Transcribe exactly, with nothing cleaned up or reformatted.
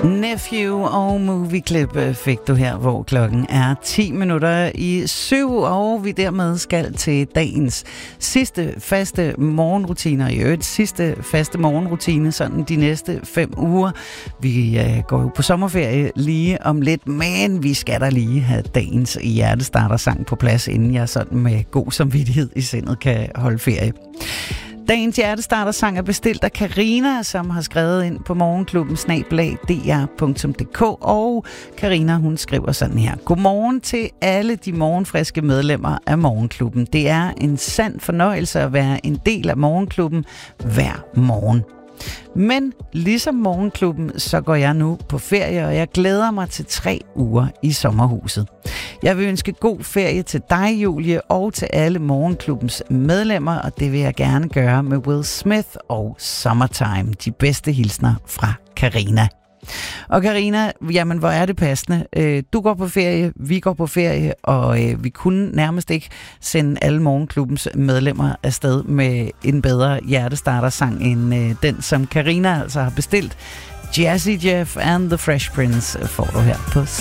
Nephew og Movieklip fik du her, hvor klokken er ti minutter i syv, og vi dermed skal til dagens sidste faste morgenrutiner. I øvrigt sidste faste morgenrutine, sådan de næste fem uger. Vi øh, går jo på sommerferie lige om lidt, men vi skal da lige have dagens hjertestartersang på plads, inden jeg sådan med god samvittighed i sindet kan holde ferie. Dagens hjertestartersang er bestilt af Karina, som har skrevet ind på morgenklubben snabel-a d r punktum d k, og Karina, hun skriver sådan her: Godmorgen til alle de morgenfriske medlemmer af morgenklubben. Det er en sand fornøjelse at være en del af morgenklubben hver morgen. Men ligesom morgenklubben, så går jeg nu på ferie, og jeg glæder mig til tre uger i sommerhuset. Jeg vil ønske god ferie til dig, Julie, og til alle morgenklubbens medlemmer, og det vil jeg gerne gøre med Will Smith og Summertime. De bedste hilsner fra Karina. Og Karina, jamen hvor er det passende. Du går på ferie, vi går på ferie, og vi kunne nærmest ikke sende alle morgenklubbens medlemmer afsted med en bedre hjertestartersang end den, som Karina altså har bestilt. Jazzy Jeff and the Fresh Prince får du her på